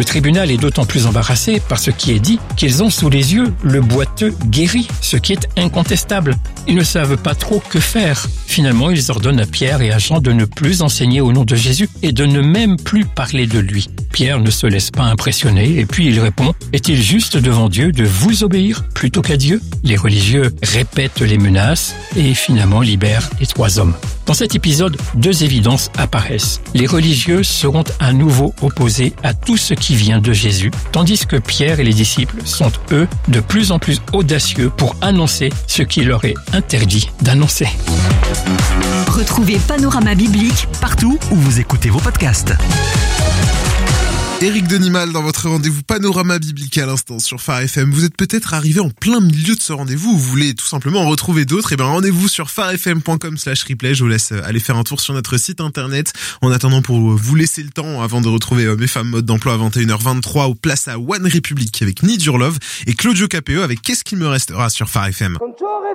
tribunal est d'autant plus embarrassé par ce qui est dit qu'ils ont sous les yeux le boiteux guéri, ce qui est incontestable. Ils ne savent pas trop que faire. Finalement, ils ordonnent à Pierre et à Jean de ne plus enseigner au nom de Jésus et de ne même plus parler de lui. Pierre ne se laisse pas impressionner et puis il répond « Est-il juste devant Dieu de vous obéir plutôt qu'à Dieu ?» Les religieux répètent les menaces et finalement libèrent les 3 hommes. Dans cet épisode, 2 évidences apparaissent. Les religieux seront à nouveau opposés à tout ce qui vient de Jésus, tandis que Pierre et les disciples sont, eux, de plus en plus audacieux pour annoncer ce qu'il leur est interdit d'annoncer. Retrouvez Panorama Biblique partout où vous écoutez vos podcasts. Éric Denimal dans votre rendez-vous Panorama Biblique à l'instant sur Phare FM. Vous êtes peut-être arrivé en plein milieu de ce rendez-vous, vous voulez tout simplement en retrouver d'autres, et rendez-vous sur pharefm.com/replay. Je vous laisse aller faire un tour sur notre site internet. En attendant, pour vous laisser le temps avant de retrouver Mes femmes mode d'emploi à 21h23 au place à One Republic avec Need Your Love et Claudio Capéo avec Qu'est-ce qu'il me restera sur Phare FM.